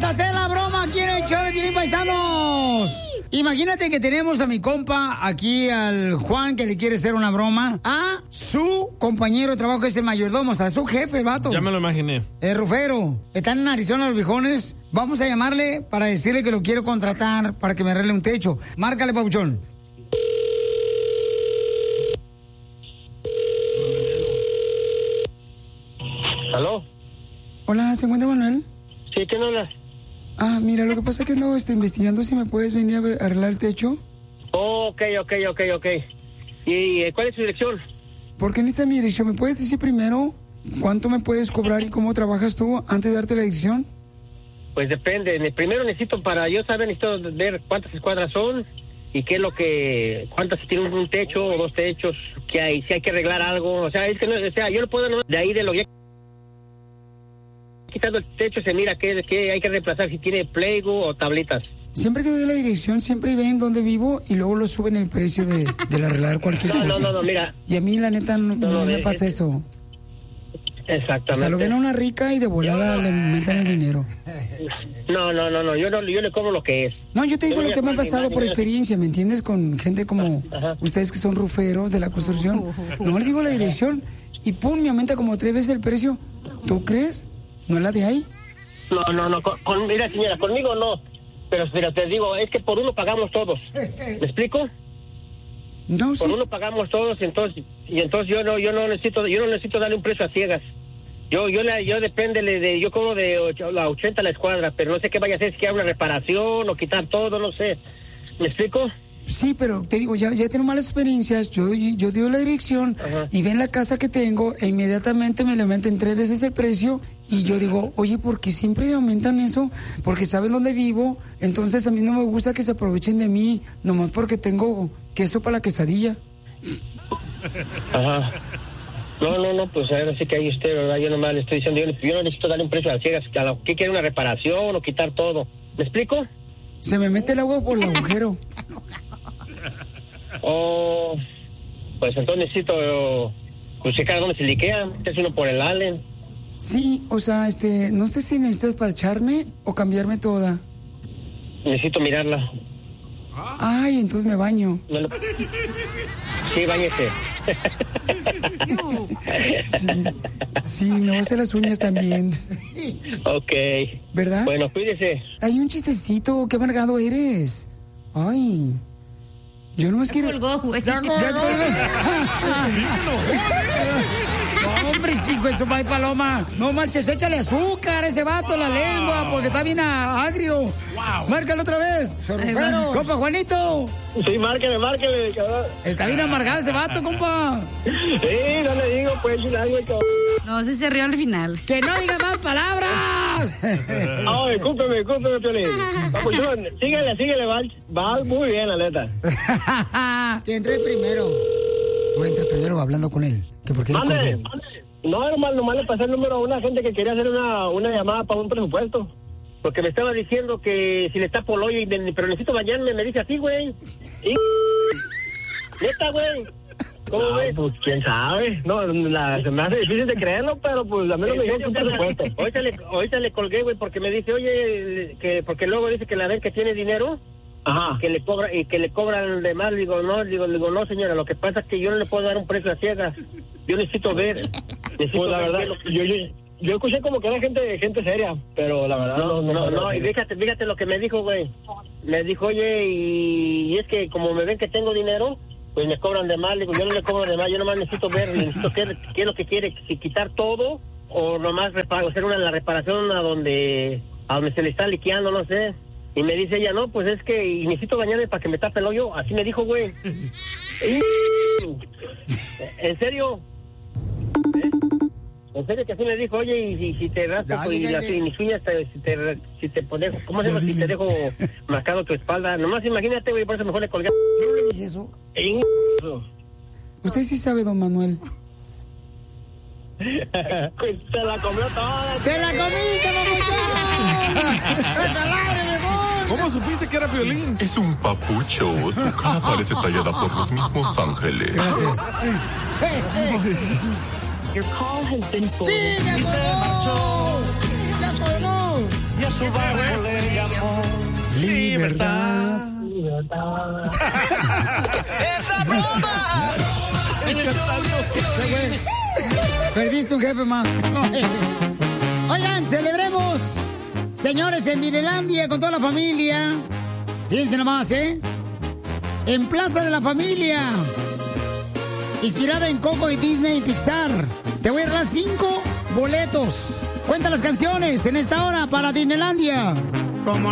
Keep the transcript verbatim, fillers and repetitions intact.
Vamos a hacer la broma aquí en el show de Piolín, paisanos. Imagínate que tenemos a mi compa aquí, al Juan, que le quiere hacer una broma a su compañero de trabajo, que es el mayordomo, o sea, su jefe, el vato. Ya me lo imaginé. El Rufero. Están en Arizona los viejones. Vamos a llamarle para decirle que lo quiero contratar para que me arregle un techo. Márcale, papuchón. ¿Aló? Hola, ¿se encuentra Manuel? Sí, ¿quién habla? Ah, mira, lo que pasa es que ando este, investigando si me puedes venir a ver- a arreglar el techo. Oh, ok, ok, ok, ok. ¿Y eh, cuál es su dirección? Porque en esta mi dirección, ¿me puedes decir primero cuánto me puedes cobrar y cómo trabajas tú antes de darte la dirección? Pues depende. Ne- Primero necesito, para yo saber, necesito ver cuántas escuadras son y qué es lo que, cuántas, si tiene un, un techo o dos techos, qué hay, si hay que arreglar algo. O sea, es que no, o sea, yo lo puedo nomás de ahí de lo que quitando el techo se mira qué, qué hay que reemplazar, si tiene playgo o tablitas. Siempre que doy la dirección, siempre ven dónde vivo y luego lo suben el precio de, de arreglar cualquier No, cosa. no, no, no, mira. Y a mí, la neta, no, No, no no, me de- pasa es- eso. Exactamente. O sea, lo ven a una rica y de volada le aumentan el dinero. No, no, no, no, yo no, yo le cobro lo que es. No, yo te digo Yo no lo que voy me a ha cobrar ni pasado más por ni menos. experiencia, ¿me entiendes? Con gente como Ajá. ustedes que son ruferos de la construcción. No les digo la dirección y pum, me aumenta como tres veces el precio. ¿Tú crees? ¿No es la de ahí? No, no, no, con, con- mira señora, conmigo no, pero, pero te digo, es que por uno pagamos todos, ¿me explico? No, sí. Por uno pagamos todos, entonces, y entonces yo no, yo no necesito, yo no necesito darle un precio a ciegas. Yo, yo, la, yo depende de, de- yo como de ocho- la ochenta a la escuadra, pero no sé qué vaya a hacer, si quiera una reparación o quitar todo, no sé, ¿me explico? Sí, pero te digo, ya, ya tengo malas experiencias. Yo, doy- yo doy la dirección Ajá. y ven la casa que tengo e inmediatamente me le aumentan tres veces el precio. Y yo digo, oye, ¿por qué siempre aumentan eso? Porque saben dónde vivo. Entonces a mí no me gusta que se aprovechen de mí, nomás porque tengo queso para la quesadilla. Ajá. No, no, no, pues ahora sí que ahí usted, ¿verdad? Yo nomás le estoy diciendo, yo, yo no necesito darle un precio a ciegas, a lo que quiere una reparación o quitar todo, ¿me explico? Se me mete el agua por el agujero. O, pues entonces necesito, pues checar dónde se liquea, es uno por el Allen. Sí, o sea, este, no sé si necesitas parcharme o cambiarme toda. Necesito mirarla. Ay, entonces me baño. No lo- Sí, báñese. Sí, sí, me voy a hacer las uñas también. Ok. ¿Verdad? Bueno, cuídese. Hay un chistecito, qué amargado eres. Ay. Yo no más quiero. colgó, güey. Ya colgó. Ya colgó. No, hombre, sí, güey, eso va paloma. No manches, échale azúcar a ese vato en la lengua, porque está bien agrio. Wow. Márcalo otra vez. Sorrufero. Compa Juanito. Sí, márquele, márquele, cabrón. Está bien amargado ese vato, compa. Sí, no le digo, pues, algo, cabrón. No, sí se rió al final. ¡Que no diga más palabras! Ay, cúmpeme, cúmpeme, Piolín. Papuchón, síguele, síguele, va, va muy bien, la neta. Que entre primero. Tú entras primero hablando con él. Que porque Mande, él mande. No, hermano, nomás le pasé el número a una gente que quería hacer una, una llamada para un presupuesto. Porque me estaba diciendo que si le tapo el hoyo, y me- pero necesito bañarme, me dice así, güey. Y... Neta, güey. ¿Cómo ves? Pues quién sabe. No, la, se me hace difícil de creerlo, pero pues a mí no me dijo un presupuesto. Ahorita le, ahorita le colgué, güey, porque me dice, oye, que porque luego dice que la vez que tiene dinero, ajá, que le cobra y que le cobran de más. Digo, no, digo, digo, no, señora, lo que pasa es que yo no le puedo dar un precio a ciegas. Yo necesito ver. Necesito Pues la ver verdad, qué es lo que- yo, yo, yo escuché como que era gente gente seria, pero la verdad No, no, no, no, y fíjate, fíjate lo que me dijo, güey. Me dijo, oye, y, y es que como me ven que tengo dinero, pues me cobran de más. Digo, yo no le cobro de más, yo nomás necesito ver, necesito qué, qué es lo que quiere, si quitar todo o nomás repar- hacer una la reparación a donde a donde se le está liqueando, no sé. Y me dice ella, no, pues es que y necesito bañarme para que me tape el hoyo. Así me dijo, güey. Y- ¿En serio? ¿Eh? En serio que así me dijo, oye, y si, si te rasco Ya, pues, y dígale. las y mis uñas, te, si te, si te pones, ¿cómo se Ya, llama? Si dile. te dejo marcado tu espalda. Nomás imagínate, güey, por eso mejor le colgué. Yo no le dije eso. Usted sí sabe, don Manuel. Se la comió toda. ¡Te la comiste, papuchón! ¡Echa al aire, viejón! ¿Cómo supiste que era Piolín? Es un papucho. Su cara parece tallada por los mismos ángeles. Gracias. Your call has been ¡Sí, ya colgó! ¡Ya colgó! su barco le llamó libertad. Libertad. ¡Esa broma! Perdiste un jefe más. Oigan, celebremos, señores, en Disneylandia con toda la familia. Fíjense nomás, ¿eh? En Plaza de la Familia, inspirada en Coco y Disney y Pixar. Te voy a regalar cinco boletos. Cuenta las canciones en esta hora para Disneylandia. Como